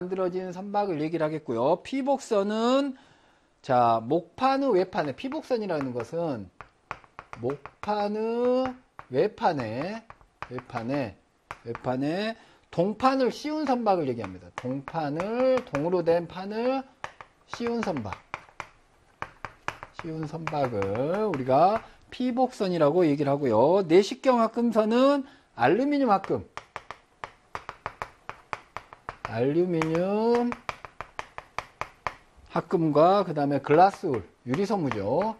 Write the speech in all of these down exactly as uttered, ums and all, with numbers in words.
만들어진 선박을 얘기를 하겠고요. 피복선은 자 목판의 외판에 피복선이라는 것은 목판의 외판에 외판에 외판에 동판을 씌운 선박을 얘기합니다. 동판을 동으로 된 판을 씌운 선박 씌운 선박을 우리가 피복선이라고 얘기를 하고요. 내식경 합금선은 알루미늄 합금 알루미늄 합금과 그 다음에 글라스울 유리섬유죠.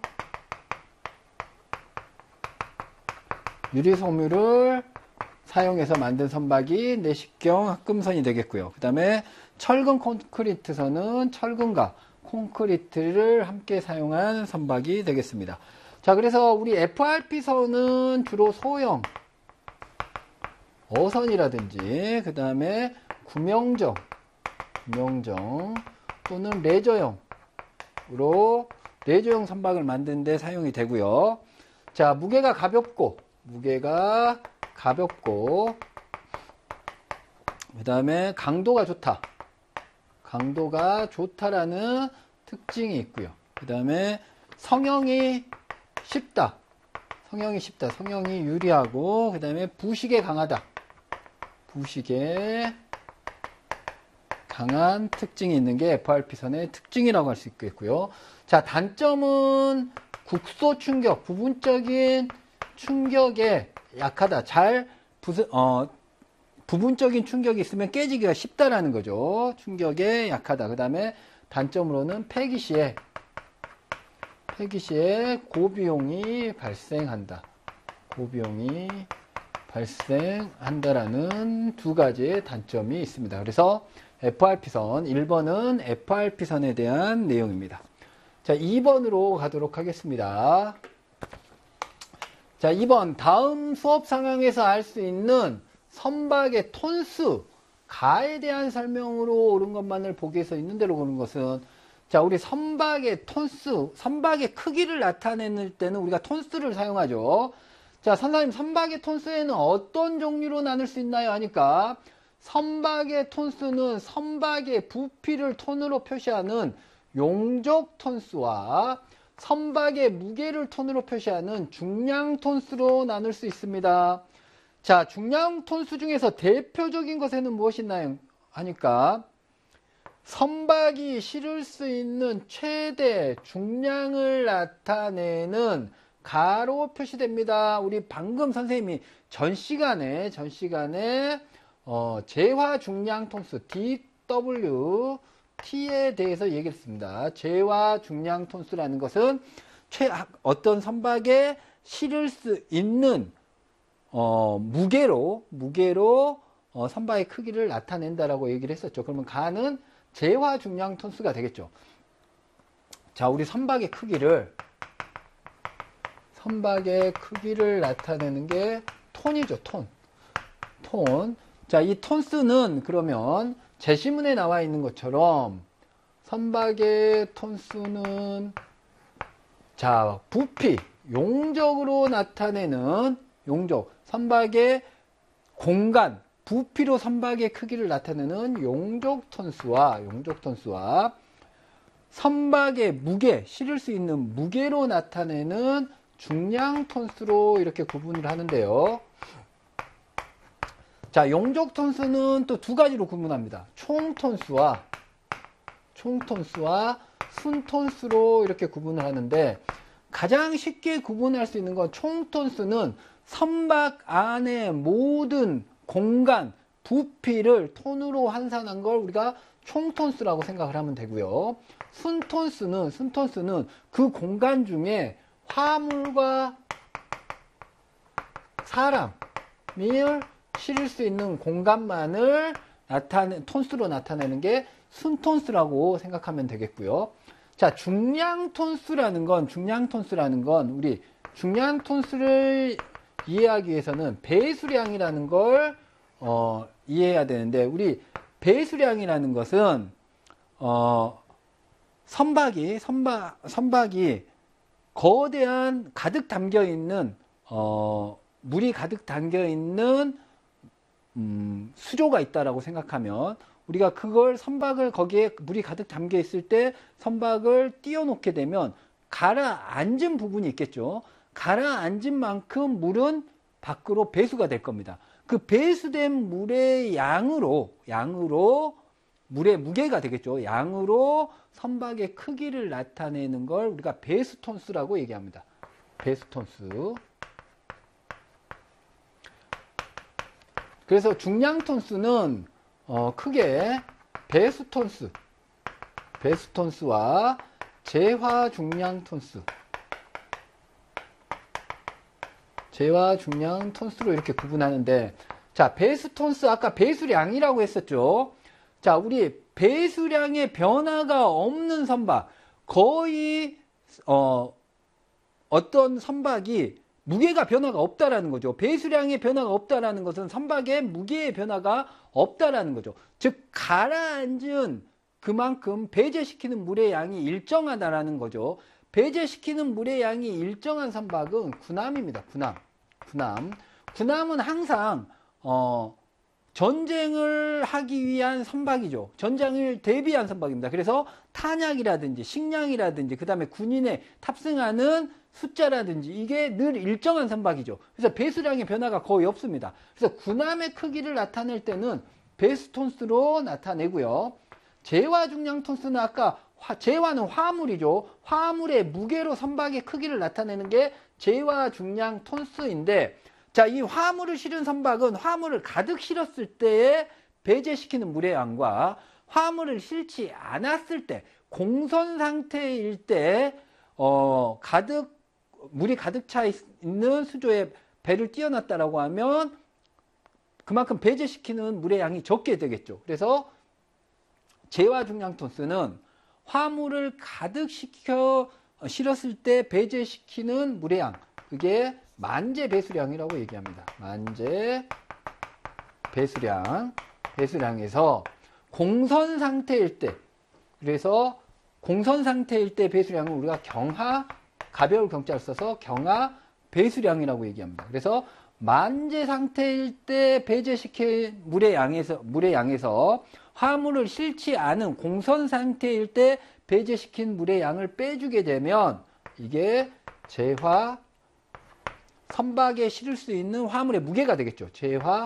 유리섬유를 사용해서 만든 선박이 내식경 합금선이 되겠고요. 그 다음에 철근 콘크리트선은 철근과 콘크리트를 함께 사용한 선박이 되겠습니다. 자, 그래서 우리 에프알피선은 주로 소형 어선이라든지 그 다음에 구명정 구명정 또는 레저형으로 레저형 선박을 만드는 데 사용이 되고요. 자, 무게가 가볍고 무게가 가볍고 그 다음에 강도가 좋다 강도가 좋다라는 특징이 있고요. 그 다음에 성형이 쉽다 성형이 쉽다 성형이 유리하고 그 다음에 부식에 강하다 부식에 강한 특징이 있는 게 에프알피선의 특징이라고 할 수 있겠고요. 자, 단점은 국소 충격, 부분적인 충격에 약하다. 잘 부수, 어, 부분적인 충격이 있으면 깨지기가 쉽다라는 거죠. 충격에 약하다. 그 다음에 단점으로는 폐기 시에 폐기 시에 고비용이 발생한다. 고비용이 발생한다라는 두 가지의 단점이 있습니다. 그래서 에프알피선 일 번은 에프알피선에 대한 내용입니다. 자, 이 번으로 가도록 하겠습니다. 자, 이 번 다음 수업 상황에서 할 수 있는 선박의 톤수 가에 대한 설명으로 옳은 것만을 보기에서 있는 대로 보는 것은 자, 우리 선박의 톤수 선박의 크기를 나타내는 때는 우리가 톤수를 사용하죠. 자, 선생님 선박의 톤수에는 어떤 종류로 나눌 수 있나요? 하니까 선박의 톤수는 선박의 부피를 톤으로 표시하는 용적 톤수와 선박의 무게를 톤으로 표시하는 중량 톤수로 나눌 수 있습니다. 자, 중량 톤수 중에서 대표적인 것에는 무엇이 있나요? 하니까 선박이 실을 수 있는 최대 중량을 나타내는 가로 표시됩니다. 우리 방금 선생님이 전 시간에 전 시간에 어, 재화 중량 톤수 디 더블유 T에 대해서 얘기했습니다. 재화 중량 톤수라는 것은 최, 어떤 선박에 실을 수 있는 어, 무게로 무게로 어, 선박의 크기를 나타낸다라고 얘기를 했었죠. 그러면 가는 재화 중량 톤수가 되겠죠. 자, 우리 선박의 크기를 선박의 크기를 나타내는 게 톤이죠. 톤. 톤. 자, 이 톤수는 그러면 제시문에 나와 있는 것처럼 선박의 톤수는 자, 부피, 용적으로 나타내는 용적, 선박의 공간, 부피로 선박의 크기를 나타내는 용적 톤수와 용적 톤수와 선박의 무게, 실을 수 있는 무게로 나타내는 중량 톤수로 이렇게 구분을 하는데요. 자, 용적 톤수는 또 두 가지로 구분합니다. 총 톤수와 총 톤수와 순 톤수로 이렇게 구분을 하는데 가장 쉽게 구분할 수 있는 건 총 톤수는 선박 안의 모든 공간, 부피를 톤으로 환산한 걸 우리가 총 톤수라고 생각을 하면 되고요. 순 톤수는 순 톤수는 그 공간 중에 화물과 사람을 실을 수 있는 공간만을 나타내, 톤수로 나타내는 게 순톤수라고 생각하면 되겠고요. 자, 중량 톤수라는 건, 중량 톤수라는 건, 우리 중량 톤수를 이해하기 위해서는 배수량이라는 걸, 어, 이해해야 되는데, 우리 배수량이라는 것은, 어, 선박이, 선박, 선박이 거대한 가득 담겨 있는, 어, 물이 가득 담겨 있는 음, 수조가 있다라고 생각하면 우리가 그걸 선박을 거기에 물이 가득 담겨 있을 때 선박을 띄워놓게 되면 가라앉은 부분이 있겠죠. 가라앉은 만큼 물은 밖으로 배수가 될 겁니다. 그 배수된 물의 양으로 양으로 물의 무게가 되겠죠. 양으로 선박의 크기를 나타내는 걸 우리가 배수톤수라고 얘기합니다. 배수톤수. 그래서 중량톤수는 어, 크게 배수톤수, 배수톤수와 재화중량톤수, 재화중량톤수로 이렇게 구분하는데, 자, 배수톤수 아까 배수량이라고 했었죠. 자, 우리 배수량의 변화가 없는 선박, 거의 어, 어떤 선박이 무게가 변화가 없다라는 거죠. 배수량의 변화가 없다라는 것은 선박의 무게의 변화가 없다라는 거죠. 즉 가라앉은 그만큼 배제시키는 물의 양이 일정하다라는 거죠. 배제시키는 물의 양이 일정한 선박은 군함입니다. 군함. 군함. 군함은 항상 어, 전쟁을 하기 위한 선박이죠. 전쟁을 대비한 선박입니다. 그래서 탄약이라든지 식량이라든지 그 다음에 군인의 탑승하는 숫자라든지 이게 늘 일정한 선박이죠. 그래서 배수량의 변화가 거의 없습니다. 그래서 군함의 크기를 나타낼 때는 배수톤수로 나타내고요. 재화중량톤수는 아까 화, 재화는 화물이죠. 화물의 무게로 선박의 크기를 나타내는 게 재화중량톤수인데, 자, 이 화물을 실은 선박은 화물을 가득 실었을 때에 배제시키는 물의 양과 화물을 실지 않았을 때, 공선 상태일 때, 어, 가득, 물이 가득 차 있는 수조에 배를 띄워놨다라고 하면 그만큼 배제시키는 물의 양이 적게 되겠죠. 그래서 재화중량톤수는 화물을 가득 시켜 실었을 때 배제시키는 물의 양, 그게 만재 배수량이라고 얘기합니다. 만재 배수량, 배수량에서 공선 상태일 때, 그래서 공선 상태일 때 배수량은 우리가 경하, 가벼울 경자를 써서 경하 배수량이라고 얘기합니다. 그래서 만재 상태일 때 배제시킨 물의 양에서, 물의 양에서 화물을 실지 않은 공선 상태일 때 배제시킨 물의 양을 빼주게 되면 이게 재화, 선박에 실을 수 있는 화물의 무게가 되겠죠. 재화,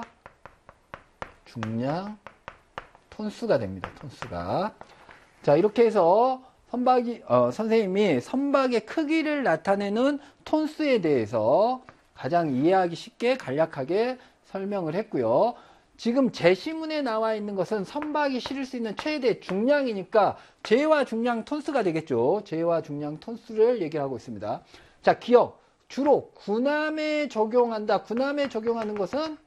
중량, 톤수가 됩니다. 톤수가. 자, 이렇게 해서 선박이, 어, 선생님이 선박의 크기를 나타내는 톤수에 대해서 가장 이해하기 쉽게 간략하게 설명을 했고요. 지금 제시문에 나와 있는 것은 선박이 실을 수 있는 최대 중량이니까 재화 중량 톤수가 되겠죠. 재화 중량 톤수를 얘기하고 있습니다. 자, 기억. 주로 군함에 적용한다. 군함에 적용하는 것은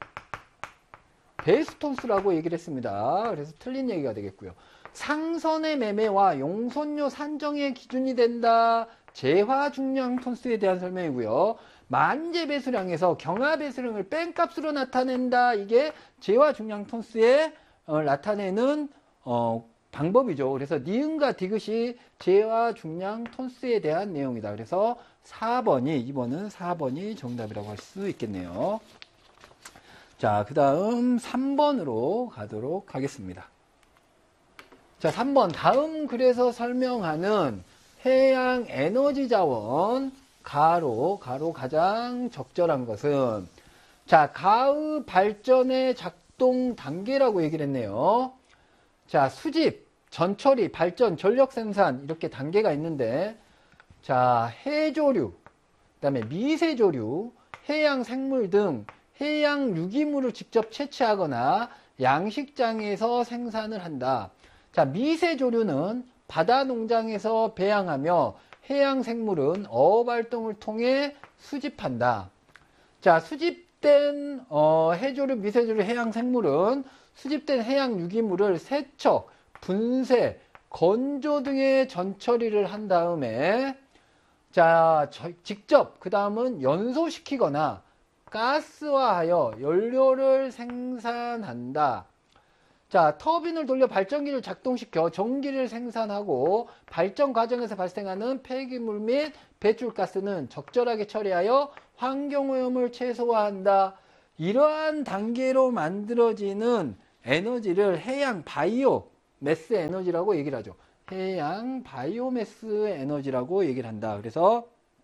배수톤수라고 얘기를 했습니다. 그래서 틀린 얘기가 되겠고요. 상선의 매매와 용선료 산정의 기준이 된다. 재화 중량 톤수에 대한 설명이고요. 만재 배수량에서 경하 배수량을 뺀 값으로 나타낸다. 이게 재화 중량 톤수에 어, 나타내는 어, 방법이죠. 그래서 니은과 디귿이 재화 중량 톤수에 대한 내용이다. 그래서 사 번이, 이 번은 사 번이 정답이라고 할 수 있겠네요. 자, 그 다음 삼 번으로 가도록 하겠습니다. 자, 삼 번. 다음 글에서 설명하는 해양 에너지 자원, 가로, 가로 가장 적절한 것은, 자, 가의 발전의 작동 단계라고 얘기를 했네요. 자, 수집, 전처리, 발전, 전력 생산, 이렇게 단계가 있는데, 자, 해조류, 그 다음에 미세조류, 해양 생물 등 해양 유기물을 직접 채취하거나 양식장에서 생산을 한다. 자, 미세조류는 바다 농장에서 배양하며 해양 생물은 어업 활동을 통해 수집한다. 자, 수집된 어, 해조류, 미세조류, 해양 생물은 수집된 해양 유기물을 세척, 분쇄, 건조 등의 전처리를 한 다음에 자, 저, 직접 그 다음은 연소시키거나 가스화하여 연료를 생산한다. 자, 터빈을 돌려 발전기를 작동시켜 전기를 생산하고 발전 과정에서 발생하는 폐기물 및 배출가스는 적절하게 처리하여 환경오염을 최소화한다. 이러한 단계로 만들어지는 에너지를 해양 바이오 매스 에너지라고 얘기를 하죠. 해양 바이오매스 에너지라고 얘기를 한다. 그래서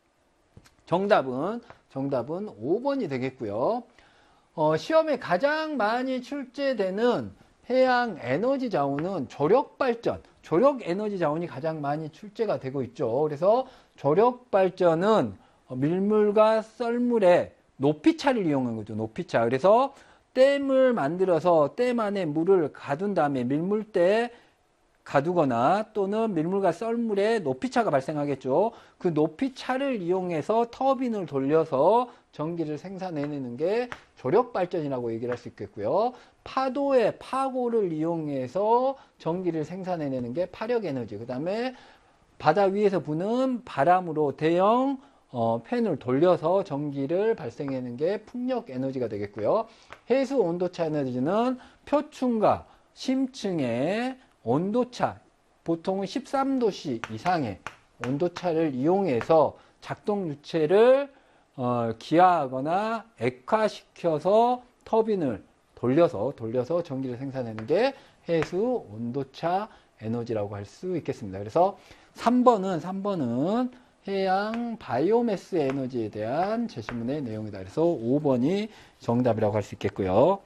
정답은 정답은 오 번이 되겠고요. 어, 시험에 가장 많이 출제되는 해양 에너지 자원은 조력 발전, 조력 에너지 자원이 가장 많이 출제가 되고 있죠. 그래서 조력 발전은 밀물과 썰물의 높이차를 이용한 거죠. 높이차. 그래서 댐을 만들어서 댐 안에 물을 가둔 다음에 밀물대에 가두거나 또는 밀물과 썰물에 높이차가 발생하겠죠. 그 높이차를 이용해서 터빈을 돌려서 전기를 생산해내는 게 조력발전이라고 얘기를 할 수 있겠고요. 파도의 파고를 이용해서 전기를 생산해내는 게 파력에너지. 그 다음에 바다 위에서 부는 바람으로 대형 어, 팬을 돌려서 전기를 발생하는 게 풍력 에너지가 되겠고요. 해수 온도차 에너지는 표층과 심층의 온도차, 보통은 십삼 도씨 이상의 온도차를 이용해서 작동 유체를 어, 기하하거나 액화시켜서 터빈을 돌려서 돌려서 전기를 생산하는 게 해수 온도차 에너지라고 할 수 있겠습니다. 그래서 삼 번은 삼 번은 해양 바이오매스 에너지에 대한 제시문의 내용이다. 그래서 오 번이 정답이라고 할 수 있겠고요.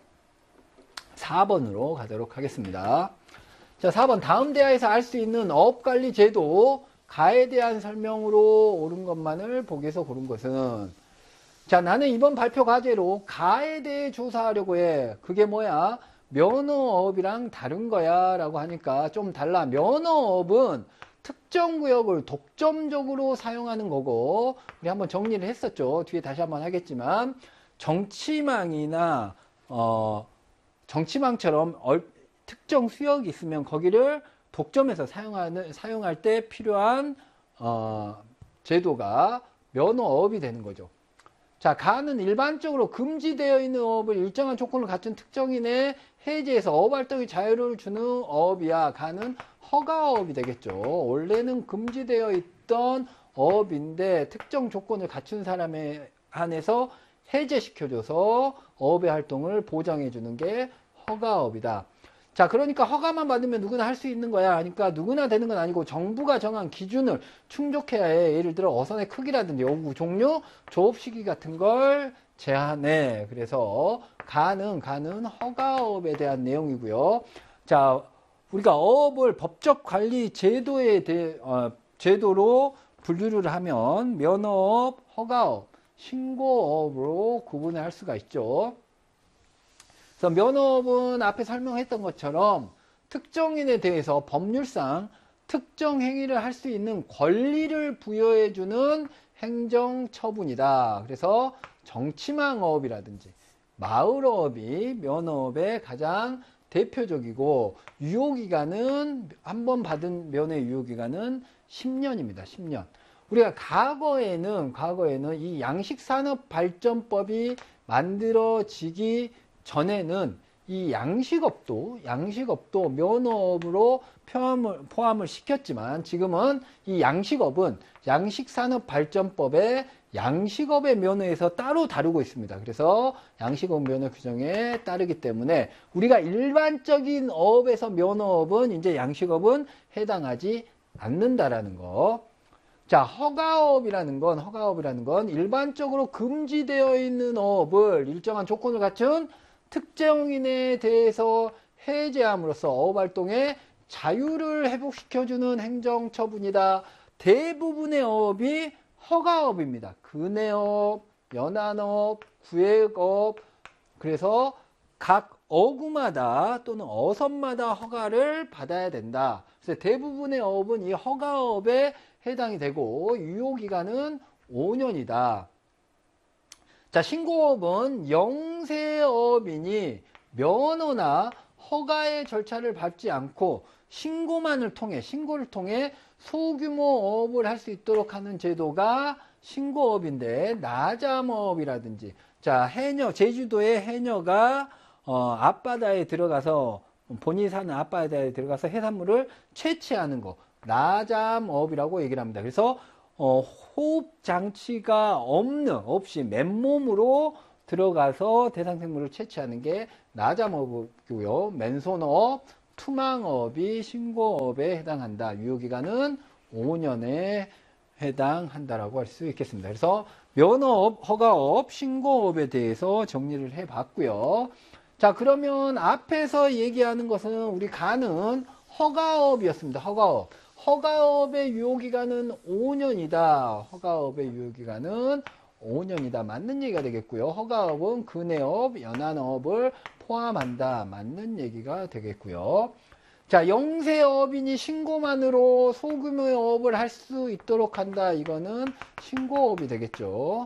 사 번으로 가도록 하겠습니다. 자, 사 번 다음 대하에서 알 수 있는 어업관리 제도 가에 대한 설명으로 옳은 것만을 보기에서 고른 것은 자, 나는 이번 발표 과제로 가에 대해 조사하려고 해. 그게 뭐야? 면허업이랑 다른 거야 라고 하니까 좀 달라. 면허업은 특정 구역을 독점적으로 사용하는 거고 우리 한번 정리를 했었죠. 뒤에 다시 한번 하겠지만 정치망이나 어, 정치망처럼 얼, 특정 수역이 있으면 거기를 독점해서 사용하는, 사용할 때 필요한, 어, 제도가 면허업이 되는 거죠. 자, 가는 일반적으로 금지되어 있는 어업을 일정한 조건을 갖춘 특정인의 해제에서 어업 활동의 자유를 주는 어업이야. 가는 허가어업이 되겠죠. 원래는 금지되어 있던 어업인데 특정 조건을 갖춘 사람에 한해서 해제시켜줘서 어업의 활동을 보장해주는 게 허가업이다. 자, 그러니까 허가만 받으면 누구나 할 수 있는 거야. 그러니까 누구나 되는 건 아니고 정부가 정한 기준을 충족해야 해. 예를 들어 어선의 크기라든지 요구 종류, 조업 시기 같은 걸 제한해. 그래서 가는 가는 허가업에 대한 내용이고요. 자, 우리가 어업을 법적 관리 제도에 대해 어, 제도로 분류를 하면 면허업, 허가업, 신고업으로 구분을 할 수가 있죠. 그래서 면허업은 앞에 설명했던 것처럼 특정인에 대해서 법률상 특정 행위를 할 수 있는 권리를 부여해주는 행정처분이다. 그래서 정치망어업이라든지 마을어업이 면허업의 가장 대표적이고 유효기간은 한 번 받은 면허의 유효기간은 십 년입니다. 십 년. 우리가 과거에는 과거에는 이 양식산업발전법이 만들어지기 전에는 이 양식업도 양식업도 면허업으로 포함을, 포함을 시켰지만 지금은 이 양식업은 양식산업발전법에 양식업의 면허에서 따로 다루고 있습니다. 그래서 양식업 면허 규정에 따르기 때문에 우리가 일반적인 어업에서 면허업은 이제 양식업은 해당하지 않는다라는 거. 자, 허가업이라는 건 허가업이라는 건 일반적으로 금지되어 있는 어업을 일정한 조건을 갖춘 특정인에 대해서 해제함으로써 어업활동의 자유를 회복시켜주는 행정처분이다. 대부분의 어업이 허가업입니다. 근해업, 연안업, 구획업. 그래서 각 어구마다 또는 어선마다 허가를 받아야 된다. 그래서 대부분의 어업은 이 허가업에 해당이 되고 유효기간은 오 년이다. 자, 신고업은 영세업이니 면허나 허가의 절차를 밟지 않고 신고만을 통해 신고를 통해 소규모 어업을 할 수 있도록 하는 제도가 신고업인데 나잠어업이라든지 자 해녀 제주도의 해녀가 어, 앞바다에 들어가서 본인이 사는 앞바다에 들어가서 해산물을 채취하는 거 나잠어업이라고 얘기를 합니다. 그래서 어, 호흡 장치가 없는 없이 맨몸으로 들어가서 대상생물을 채취하는 게 나자업이고요. 맨손업, 투망업이 신고업에 해당한다. 유효기간은 오 년에 해당한다라고 할 수 있겠습니다. 그래서 면허업, 허가업, 신고업에 대해서 정리를 해봤고요. 자, 그러면 앞에서 얘기하는 것은 우리 가는 허가업이었습니다. 허가업. 허가업의 유효기간은 오 년이다. 허가업의 유효기간은 오 년이다. 맞는 얘기가 되겠고요. 허가업은 근해업, 연한업을 포함한다. 맞는 얘기가 되겠고요. 자, 영세업인이 신고만으로 소규모의 업을 할 수 있도록 한다. 이거는 신고업이 되겠죠.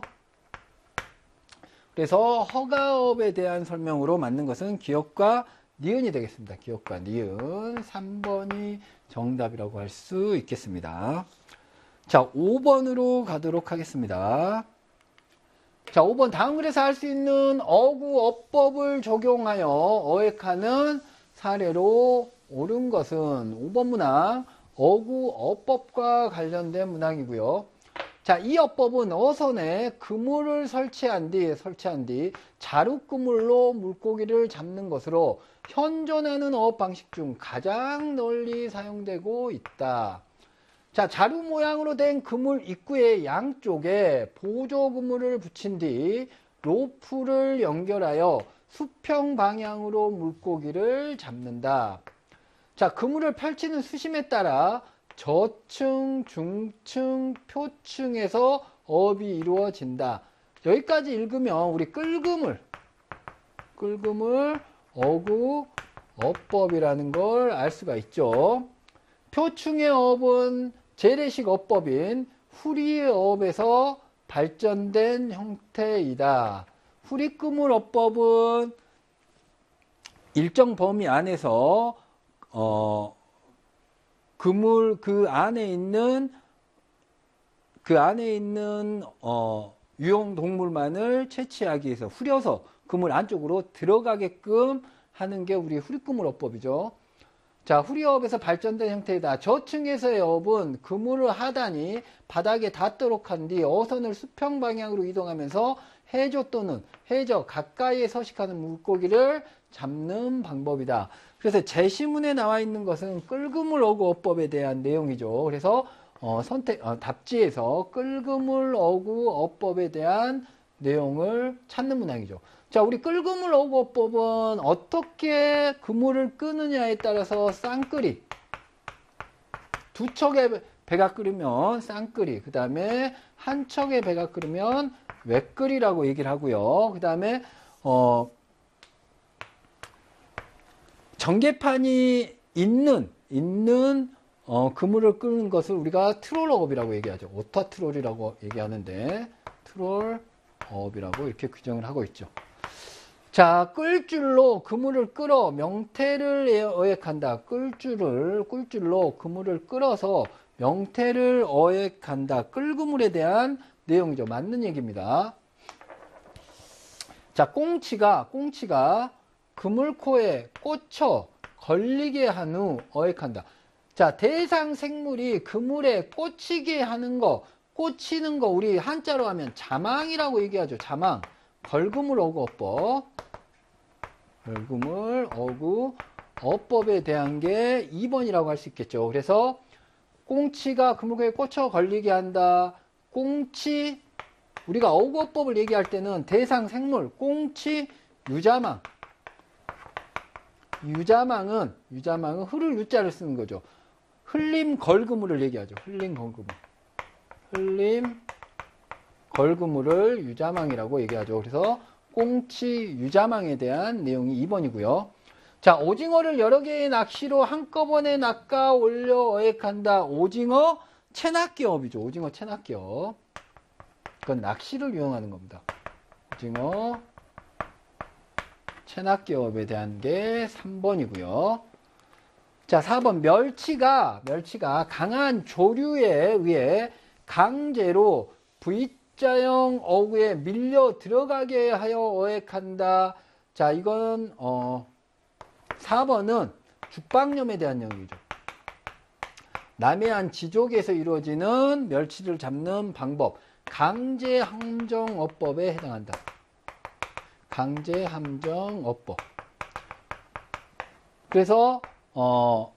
그래서 허가업에 대한 설명으로 맞는 것은 기역과 니은이 되겠습니다. 기역과 니은. 삼 번이 정답이라고 할 수 있겠습니다. 자, 오 번으로 가도록 하겠습니다. 자, 오 번 다음 글에서 할 수 있는 어구어법을 적용하여 어획하는 사례로 옳은 것은 오 번 문항 어구어법과 관련된 문항이고요. 자, 이 어법은 어선에 그물을 설치한 뒤 설치한 뒤 자루그물로 물고기를 잡는 것으로 현존하는 어업 방식 중 가장 널리 사용되고 있다. 자, 자루 모양으로 된 그물 입구의 양쪽에 보조 그물을 붙인 뒤 로프를 연결하여 수평 방향으로 물고기를 잡는다. 자, 그물을 펼치는 수심에 따라 저층, 중층, 표층에서 어업이 이루어진다. 여기까지 읽으면 우리 끌그물, 끌그물 어구 어법이라는 걸 알 수가 있죠. 표층의 어업은 재래식 어법인 후리의 어업에서 발전된 형태이다. 후리그물 어법은 일정 범위 안에서 어, 그물 그 안에 있는 그 안에 있는 어, 유용 동물만을 채취하기 위해서 후려서 그물 안쪽으로 들어가게끔 하는 게 우리 후리그물 어법이죠. 자, 후리어업에서 발전된 형태이다. 저층에서의 어업은 그물을 하단이 바닥에 닿도록 한 뒤 어선을 수평 방향으로 이동하면서 해저 또는 해저 가까이에 서식하는 물고기를 잡는 방법이다. 그래서 제시문에 나와 있는 것은 끌그물 어구 어법에 대한 내용이죠. 그래서 어, 선택 어, 답지에서 끌그물 어구 어법에 대한 내용을 찾는 문항이죠. 자, 우리 끌그물 어구 어법은 어떻게 그물을 끄느냐에 따라서 쌍끌이, 두 척의 배가 끓으면 쌍끌이, 그 다음에 한 척의 배가 끓으면 외끌이라고 얘기를 하고요. 그 다음에 어, 전개판이 있는 있는 어, 그물을 끄는 것을 우리가 트롤어업이라고 얘기하죠. 오타 트롤이라고 얘기하는데 트롤어업이라고 이렇게 규정을 하고 있죠. 자, 끌줄로 그물을 끌어 명태를 어획한다. 끌줄을 끌줄로 그물을 끌어서 명태를 어획한다. 끌그물에 대한 내용이죠. 맞는 얘기입니다. 자, 꽁치가 꽁치가 그물코에 꽂혀 걸리게 한 후 어획한다. 자, 대상 생물이 그물에 꽂히게 하는 거, 꽂히는 거 우리 한자로 하면 자망이라고 얘기하죠. 자망. 걸그물 어구 어법. 걸그물 어구 어법에 대한 게 이 번이라고 할 수 있겠죠. 그래서 꽁치가 그물에 꽂혀 걸리게 한다. 꽁치, 우리가 어구 어법을 얘기할 때는 대상 생물, 꽁치, 유자망. 유자망은, 유자망은 흐를 유자를 쓰는 거죠. 흘림 걸그물을 얘기하죠. 흘림 걸그물. 흘림 걸그물을 유자망이라고 얘기하죠. 그래서 꽁치, 유자망에 대한 내용이 이 번이고요. 자, 오징어를 여러 개의 낚시로 한꺼번에 낚아 올려 어획한다. 오징어 체낚기업이죠. 오징어 체낚기업. 그건 낚시를 이용하는 겁니다. 오징어 체낚기업에 대한 게 삼 번이고요. 자, 사 번 멸치가 멸치가 강한 조류에 의해 강제로 V자형 어구에 밀려 들어가게 하여 어획한다. 자, 이건 어, 사 번은 죽방염에 대한 내용이죠. 남해안 지족에서 이루어지는 멸치를 잡는 방법, 강제항정어법에 해당한다. 강제함정어법. 그래서 어,